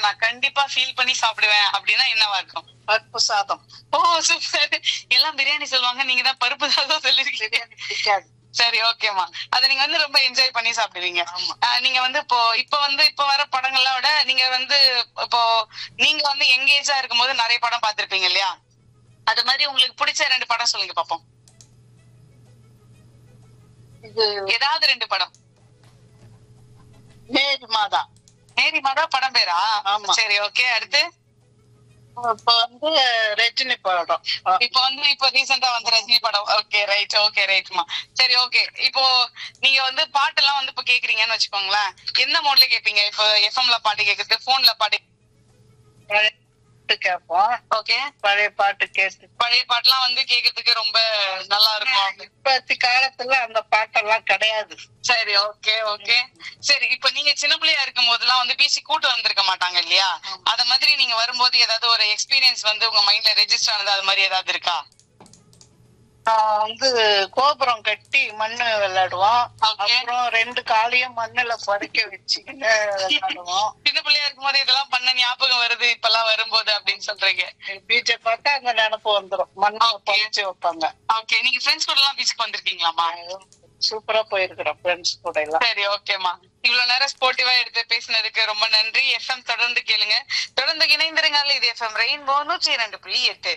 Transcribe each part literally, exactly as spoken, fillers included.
நான் கண்டிப்பா ஃபீல் பண்ணி சாப்பிடுவேன் அப்படின்னா என்னவா இருக்கும்? பருப்பு சாதம். ஓ சூப்பர். எல்லாம் பிரியாணி சொல்லுவாங்க, நீங்க தான் பருப்பு சாதம் சொல்லிருக்கீங்க. பிடிக்காது. சரி ஓகேமா. அத நீங்க வந்து ரொம்ப என்ஜாய் பண்ணி சாப்பிடுவீங்க. ஆமா. ஆஹ் நீங்க வந்து இப்போ இப்ப வந்து இப்ப வர படங்கள்லாம் விட நீங்க வந்து இப்போ நீங்க வந்து எங்கேஜா இருக்கும்போது நிறைய படம் பார்த்திருப்பீங்க இல்லையா? அது மாதிரி உங்களுக்கு பிடிச்ச ரெண்டு படம் சொல்லுங்க பாப்போம். இது ஏதாவது ரெண்டு படம். மேரி மாதா. மேரி மாதா படம் பேரா? ஆமா. சரி ஓகே. அடுத்து இப்ப வந்து ரஜினி படம். இப்ப வந்து இப்ப ரீசெண்டா வந்த ரஜினி படம். Okay right okay ரைட்மா. சரி ஓகே. இப்போ நீங்க வந்து பாட்டு எல்லாம் வந்து இப்ப கேக்குறீங்கன்னு வச்சுக்கோங்களேன், என்ன மோட்ல கேப்பீங்க? இப்ப எஃப்எம்ல பாட்டு கேக்குறது, போன்ல பாட்டு கேட்போம். ஓகே. பழைய பாட்டு கேட்டு பழைய பாட்டுலாம் வந்து கேக்குறதுக்கு ரொம்ப நல்லா இருக்கும். இப்பத்தி காலத்துல அந்த பாட்டெல்லாம் கிடையாது. சரி ஓகே ஓகே. சரி இப்ப நீங்க சின்ன பிள்ளையா இருக்கும் போதெல்லாம் வந்து பீசி கூட்டு வந்திருக்க மாட்டாங்க இல்லையா? அத மாதிரி நீங்க வரும்போது ஏதாவது ஒரு எக்ஸ்பீரியன்ஸ் வந்து உங்க மைண்ட்ல ரெஜிஸ்டர் ஆனது, அது மாதிரி ஏதாவது இருக்கா? ஆஹ் வந்து கோபுரம் கட்டி மண்ணு விளையாடுவோம். Okay. அப்புறம் ரெண்டு காலையும் மண்ணுல பறிக்க வச்சு விளையாடுவோம். சின்ன பிள்ளையா இருக்கும் போது இதெல்லாம் பண்ண ஞாபகம் வருது இப்பெல்லாம் வரும்போது அப்படின்னு சொல்றீங்க. பீச்சை பார்த்தா அங்க நினப்பு வந்துரும். மண்ணு Okay. பறிச்சு வைப்பாங்க. ஓகே. நீங்க ஃப்ரெண்ட்ஸ் கூட எல்லாம் பீச்சுக்கு வந்திருக்கீங்களாமா? சூப்பரா போயிருக்கிறோம் ஃப்ரெண்ட்ஸ் கூட எல்லாம். சரி ஓகேமா. இவ்வளவு நேரம் ஸ்போர்ட்டிவா எடுத்து பேசினதுக்கு ரொம்ப நன்றி. எஃப்எம் தொடர்ந்து கேளுங்க, தொடர்ந்து இணைந்திருங்க. இது எஃப்எம் ரெயின்போ நூற்றி இரண்டு புள்ளி எட்டு.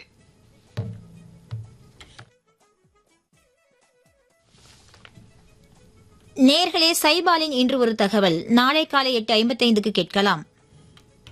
நேர்களே, சைபாலின் இன்று ஒரு தகவல் நாளை காலை எட்டு ஐம்பத்தைந்துக்கு கேட்கலாம்.